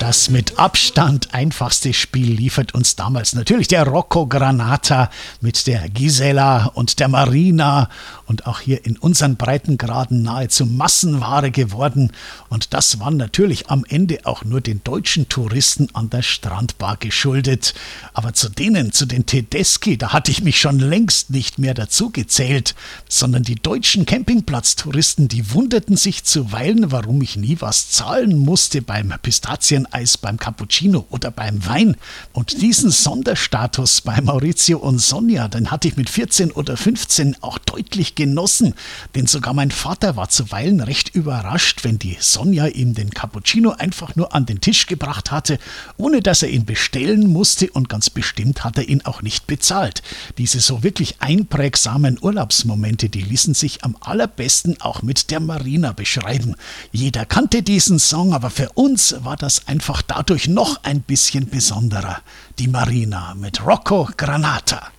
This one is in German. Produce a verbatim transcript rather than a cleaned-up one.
Das mit Abstand einfachste Spiel liefert uns damals natürlich der Rocco Granata mit der Gisela und der Marina und auch hier in unseren Breitengraden nahezu Massenware geworden. Und das war natürlich am Ende auch nur den deutschen Touristen an der Strandbar geschuldet. Aber zu denen, zu den Tedeschi, da hatte ich mich schon längst nicht mehr dazu gezählt, sondern die deutschen Campingplatztouristen, die wunderten sich zuweilen, warum ich nie was zahlen musste beim Pistazieneis, beim Cappuccino oder beim Wein. Und diesen Sonderstatus bei Maurizio und Sonja, den hatte ich mit vierzehn oder fünfzehn auch deutlich genossen, denn sogar mein Vater war zuweilen recht überrascht, wenn die Sonja ihm den Cappuccino einfach nur an den Tisch gebracht hatte, ohne dass er ihn bestellen musste, und ganz bestimmt hat er ihn auch nicht bezahlt. Diese so wirklich einprägsamen Urlaubsmomente, die ließen sich am allerbesten auch mit der Marina beschreiben. Jeder kannte diesen Song, aber für uns war das einfach dadurch noch ein bisschen besonderer. Die Marina mit Rocco Granata.